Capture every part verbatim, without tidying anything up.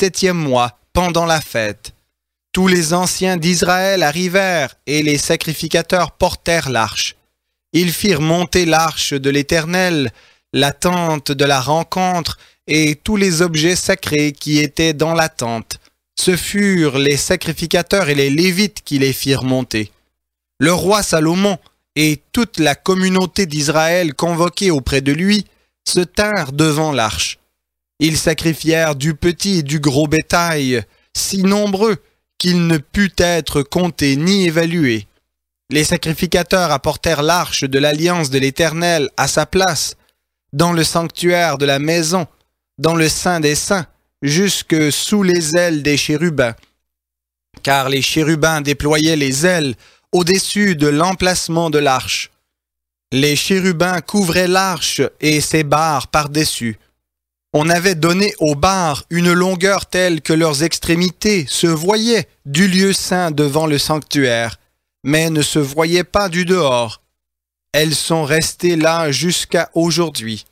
septième mois, pendant la fête. Tous les anciens d'Israël arrivèrent et les sacrificateurs portèrent l'arche. Ils firent monter l'arche de l'Éternel, la tente de la rencontre et tous les objets sacrés qui étaient dans la tente. Ce furent les sacrificateurs et les Lévites qui les firent monter. Le roi Salomon et toute la communauté d'Israël convoquée auprès de lui se tinrent devant l'arche. Ils sacrifièrent du petit et du gros bétail, si nombreux qu'il ne put être compté ni évalué. Les sacrificateurs apportèrent l'arche de l'alliance de l'Éternel à sa place, dans le sanctuaire de la maison, dans le Saint des Saints, jusque sous les ailes des chérubins. Car les chérubins déployaient les ailes au-dessus de l'emplacement de l'arche. Les chérubins couvraient l'arche et ses barres par-dessus. On avait donné aux barres une longueur telle que leurs extrémités se voyaient du lieu saint devant le sanctuaire, mais ne se voyaient pas du dehors. Elles sont restées là jusqu'à aujourd'hui.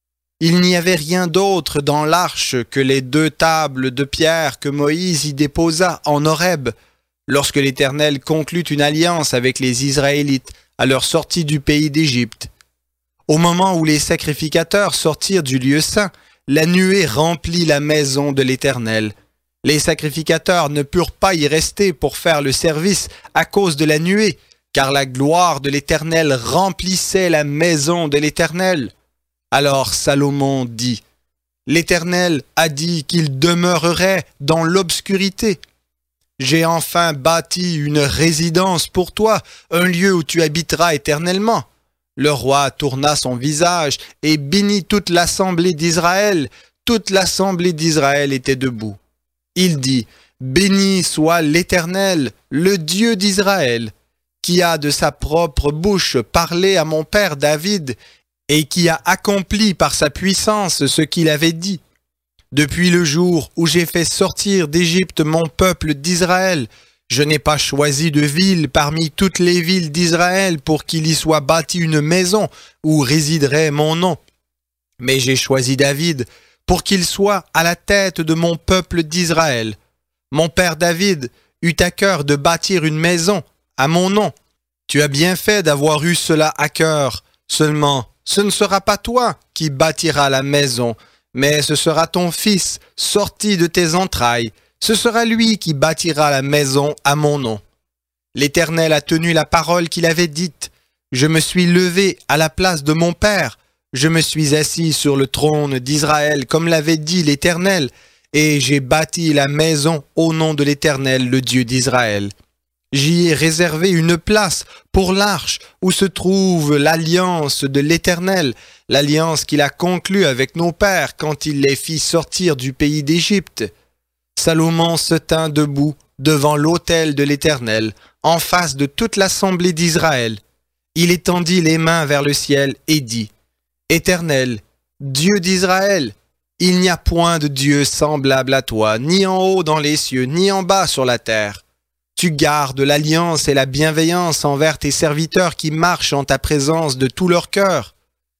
Il n'y avait rien d'autre dans l'arche que les deux tables de pierre que Moïse y déposa en Horeb, lorsque l'Éternel conclut une alliance avec les Israélites à leur sortie du pays d'Égypte. Au moment où les sacrificateurs sortirent du lieu saint, la nuée remplit la maison de l'Éternel. Les sacrificateurs ne purent pas y rester pour faire le service à cause de la nuée, car la gloire de l'Éternel remplissait la maison de l'Éternel. Alors Salomon dit, « L'Éternel a dit qu'il demeurerait dans l'obscurité. J'ai enfin bâti une résidence pour toi, un lieu où tu habiteras éternellement. » Le roi tourna son visage et bénit toute l'assemblée d'Israël. Toute l'assemblée d'Israël était debout. Il dit, « Béni soit l'Éternel, le Dieu d'Israël, qui a de sa propre bouche parlé à mon père David et qui a accompli par sa puissance ce qu'il avait dit. Depuis le jour où j'ai fait sortir d'Égypte mon peuple d'Israël, je n'ai pas choisi de ville parmi toutes les villes d'Israël pour qu'il y soit bâti une maison où résiderait mon nom. Mais j'ai choisi David pour qu'il soit à la tête de mon peuple d'Israël. Mon père David eut à cœur de bâtir une maison à mon nom. Tu as bien fait d'avoir eu cela à cœur. Seulement, ce ne sera pas toi qui bâtiras la maison, mais ce sera ton fils sorti de tes entrailles. Ce sera lui qui bâtira la maison à mon nom. L'Éternel a tenu la parole qu'il avait dite. Je me suis levé à la place de mon père. Je me suis assis sur le trône d'Israël comme l'avait dit l'Éternel, et j'ai bâti la maison au nom de l'Éternel, le Dieu d'Israël. J'y ai réservé une place pour l'arche où se trouve l'alliance de l'Éternel, l'alliance qu'il a conclue avec nos pères quand il les fit sortir du pays d'Égypte. Salomon se tint debout devant l'autel de l'Éternel, en face de toute l'assemblée d'Israël. Il étendit les mains vers le ciel et dit, « Éternel, Dieu d'Israël, il n'y a point de Dieu semblable à toi, ni en haut dans les cieux, ni en bas sur la terre. Tu gardes l'alliance et la bienveillance envers tes serviteurs qui marchent en ta présence de tout leur cœur.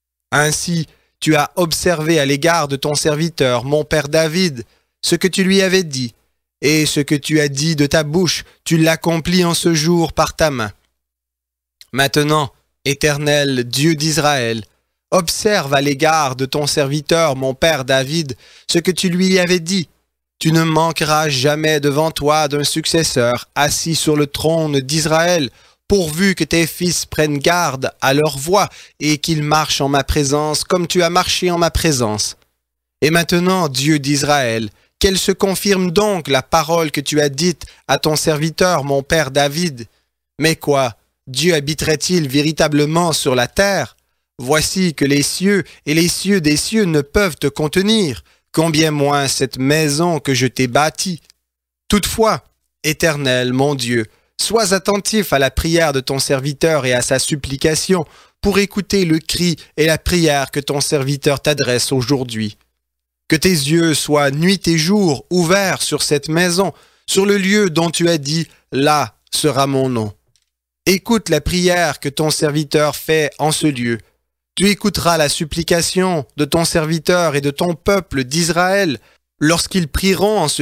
Ainsi, tu as observé à l'égard de ton serviteur, mon père David, ce que tu lui avais dit, et ce que tu as dit de ta bouche, tu l'accomplis en ce jour par ta main. Maintenant, Éternel, Dieu d'Israël, observe à l'égard de ton serviteur, mon père David, ce que tu lui avais dit. Tu ne manqueras jamais devant toi d'un successeur assis sur le trône d'Israël, pourvu que tes fils prennent garde à leur voie et qu'ils marchent en ma présence comme tu as marché en ma présence. Et maintenant, Dieu d'Israël, qu'elle se confirme donc la parole que tu as dite à ton serviteur, mon père David. Mais quoi, Dieu habiterait-il véritablement sur la terre? Voici que les cieux et les cieux des cieux ne peuvent te contenir, combien moins cette maison que je t'ai bâtie. Toutefois, Éternel, mon Dieu, sois attentif à la prière de ton serviteur et à sa supplication pour écouter le cri et la prière que ton serviteur t'adresse aujourd'hui. Que tes yeux soient nuit et jour ouverts sur cette maison, sur le lieu dont tu as dit « Là sera mon nom ». Écoute la prière que ton serviteur fait en ce lieu. Tu écouteras la supplication de ton serviteur et de ton peuple d'Israël lorsqu'ils prieront en ce